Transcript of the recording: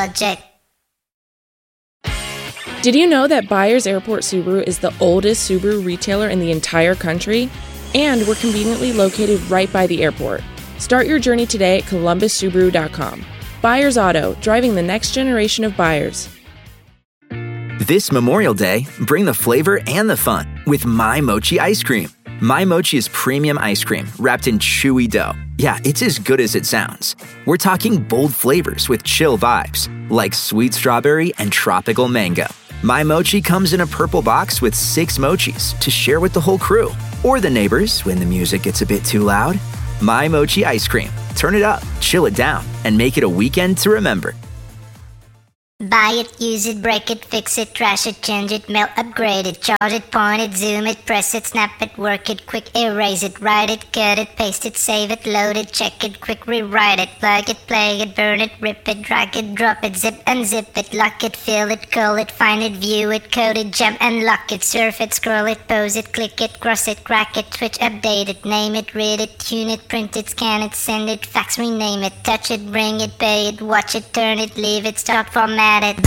project. Did you know that Byers Airport Subaru is the oldest Subaru retailer in the entire country? And we're conveniently located right by the airport. Start your journey today at columbussubaru.com. Byers Auto, driving the next generation of buyers. This Memorial Day, bring the flavor and the fun with My Mochi ice cream. My Mochi is premium ice cream wrapped in chewy dough. Yeah, it's as good as it sounds. We're talking bold flavors with chill vibes, like sweet strawberry and tropical mango. My Mochi comes in a purple box with 6 mochis to share with the whole crew, or the neighbors when the music gets a bit too loud. My Mochi ice cream. Turn it up, chill it down, and make it a weekend to remember. Buy it, use it, break it, fix it, trash it, change it, mail, upgrade it, charge it, point it, zoom it, press it, snap it, work it, quick erase it, write it, cut it, paste it, save it, load it, check it, quick rewrite it, plug it, play it, burn it, rip it, drag it, drop it, zip unzip it, lock it, fill it, curl it, find it, view it, code it, jump and lock it, surf it, scroll it, pose it, click it, cross it, crack it, switch, update it, name it, read it, tune it, print it, scan it, send it, fax, rename it, touch it, bring it, pay it, watch it, turn it, leave it, start, format it.